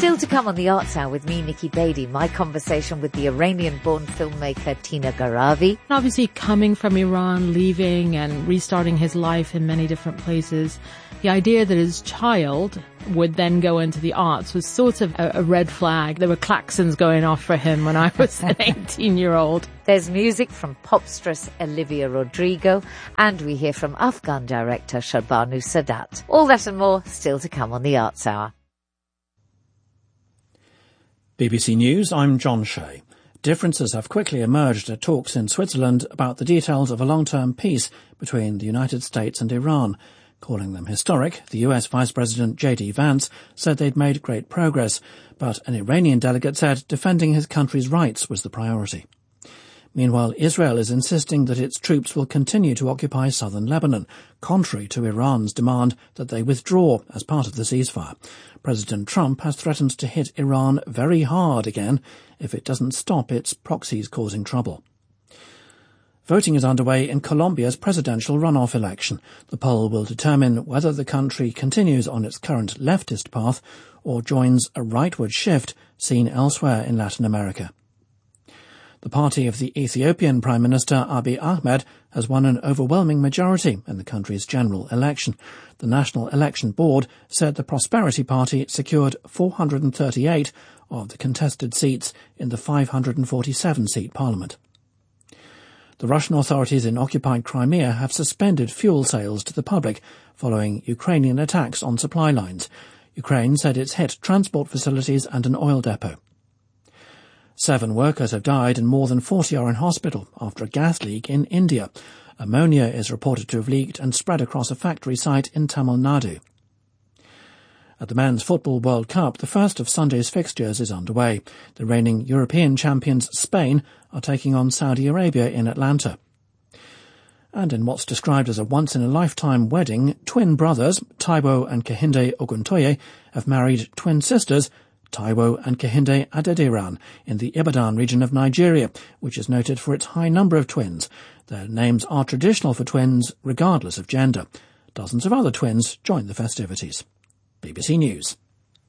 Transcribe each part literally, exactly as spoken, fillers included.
Still to come on the Arts Hour with me, Nikki Beatty, my conversation with the Iranian-born filmmaker Tina Gharavi. And obviously coming from Iran, leaving and restarting his life in many different places, the idea that his child would then go into the arts was sort of a, a red flag. There were klaxons going off for him when I was an eighteen-year-old. There's music from popstress Olivia Rodrigo, and we hear from Afghan director Shahbanu Sadat. All that and more still to come on the Arts Hour. B B C News, I'm John Shea. Differences have quickly emerged at talks in Switzerland about the details of a long-term peace between the United States and Iran. Calling them historic, the U S Vice President J D Vance said they'd made great progress, but an Iranian delegate said defending his country's rights was the priority. Meanwhile, Israel is insisting that its troops will continue to occupy southern Lebanon, contrary to Iran's demand that they withdraw as part of the ceasefire. President Trump has threatened to hit Iran very hard again if it doesn't stop its proxies causing trouble. Voting is underway in Colombia's presidential runoff election. The poll will determine whether the country continues on its current leftist path or joins a rightward shift seen elsewhere in Latin America. The party of the Ethiopian Prime Minister Abiy Ahmed has won an overwhelming majority in the country's general election. The National Election Board said the Prosperity Party secured four hundred thirty-eight of the contested seats in the five hundred forty-seven seat parliament. The Russian authorities in occupied Crimea have suspended fuel sales to the public following Ukrainian attacks on supply lines. Ukraine said it's hit transport facilities and an oil depot. Seven workers have died and more than forty are in hospital after a gas leak in India. Ammonia is reported to have leaked and spread across a factory site in Tamil Nadu. At the Men's Football World Cup, the first of Sunday's fixtures is underway. The reigning European champions Spain are taking on Saudi Arabia in Atlanta. And in what's described as a once-in-a-lifetime wedding, twin brothers, Taiwo and Kehinde Oguntoye, have married twin sisters, Taiwo and Kehinde Adediran, in the Ibadan region of Nigeria, which is noted for its high number of twins. Their names are traditional for twins, regardless of gender. Dozens of other twins join the festivities. B B C News.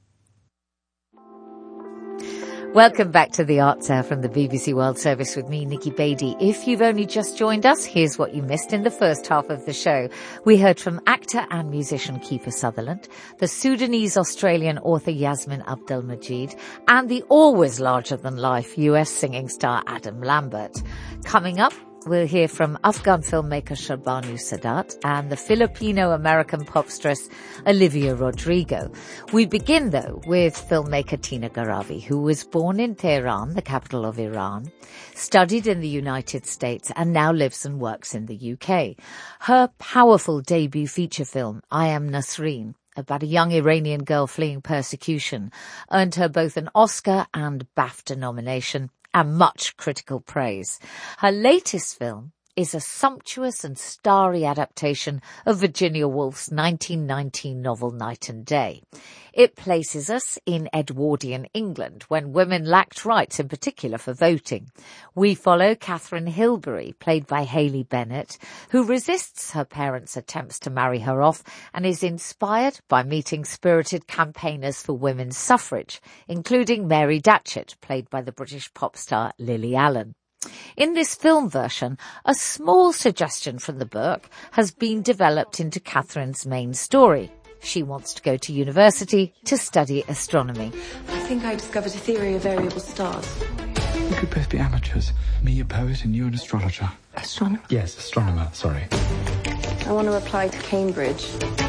Welcome back to the Arts Hour from the B B C World Service with me, Nikki Beatty. If you've only just joined us, here's what you missed in the first half of the show. We heard from actor and musician Kiefer Sutherland, the Sudanese-Australian author Yasmin Abdel-Majid, and the always larger-than-life U S singing star Adam Lambert. Coming up, we'll hear from Afghan filmmaker Shahbanu Sadat and the Filipino-American popstress Olivia Rodrigo. We begin, though, with filmmaker Tina Gharavi, who was born in Tehran, the capital of Iran, studied in the United States, and now lives and works in the U K. Her powerful debut feature film, I Am Nasreen, about a young Iranian girl fleeing persecution, earned her both an Oscar and BAFTA nomination and much critical praise. Her latest film is a sumptuous and starry adaptation of Virginia Woolf's nineteen nineteen novel Night and Day. It places us in Edwardian England, when women lacked rights, in particular for voting. We follow Catherine Hilbery, played by Hayley Bennett, who resists her parents' attempts to marry her off and is inspired by meeting spirited campaigners for women's suffrage, including Mary Datchet, played by the British pop star Lily Allen. In this film version, a small suggestion from the book has been developed into Catherine's main story. She wants to go to university to study astronomy. I think I discovered a theory of variable stars. We could both be amateurs. Me a poet and you an astrologer. Astronomer? Yes, astronomer, sorry. I want to apply to Cambridge.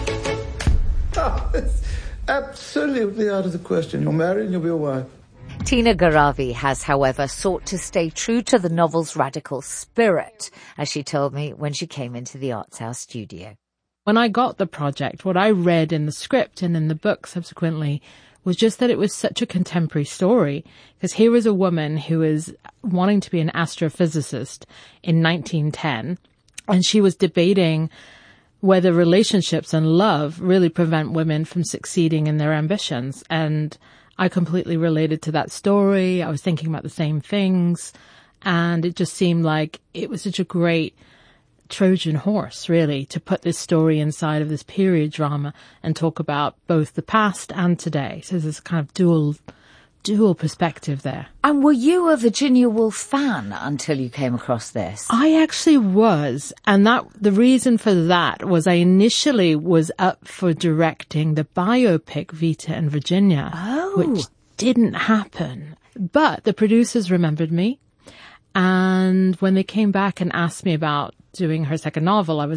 Oh, it's absolutely out of the question. You're married and you'll be a wife. Tina Gharavi has, however, sought to stay true to the novel's radical spirit, as she told me when she came into the Arts House studio. When I got the project, what I read in the script and in the book subsequently was just that it was such a contemporary story. Because here was a woman who is wanting to be an astrophysicist in nineteen ten, and she was debating whether relationships and love really prevent women from succeeding in their ambitions. And I completely related to that story. I was thinking about the same things. And it just seemed like it was such a great Trojan horse, really, to put this story inside of this period drama and talk about both the past and today. So there's kind of dual dual perspective there. And were you a Virginia Woolf fan until you came across this? I actually was, and that the reason for that was I initially was up for directing the biopic Vita and Virginia, oh. which didn't happen. But the producers remembered me, and when they came back and asked me about doing her second novel, I was